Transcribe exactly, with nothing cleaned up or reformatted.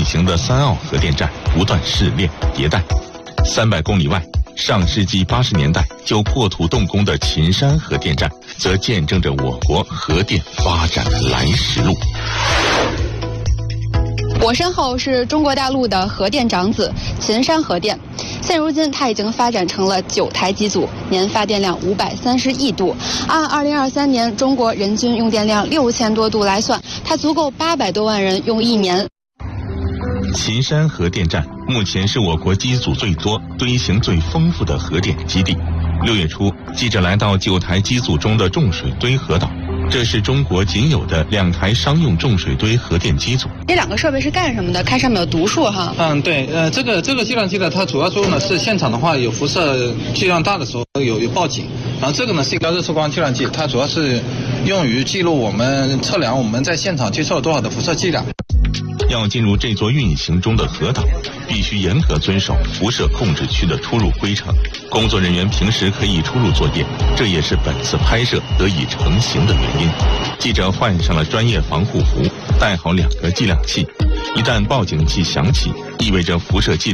型的三奥核电站不断试炼迭代。三百公里外，上世纪八十年代就破土动工的秦山核电站，则见证着我国核电发展来时路。 我身后是中国大陆的核电长子秦山核电，现如今它已经发展成了九台机组，年发电量五百三十亿度。按二零二三年中国人均用电量六千多度来算，它足够八百多万人用一年。 秦山核电站目前是我国机组最多、堆型最丰富的核电基地。六月初，记者来到九台机组中的重水堆核岛。这是中国仅有的两台商用重水堆核电机组。 这两个设备是干什么的？看上面有读数哈。 嗯，对，呃，这个这个计量机呢，它主要作用呢是现场的话有辐射剂量大的时候有有报警，然后这个呢是一个热测光计量计，它主要是用于记录我们测量我们在现场接受了多少的辐射剂量。 要进入这座运行中的核岛，必须严格遵守辐射控制区的出入规程。工作人员平时可以出入作业，这也是本次拍摄得以成型的原因。记者换上了专业防护服，带好两个计量器，一旦报警器响起，意味着辐射剂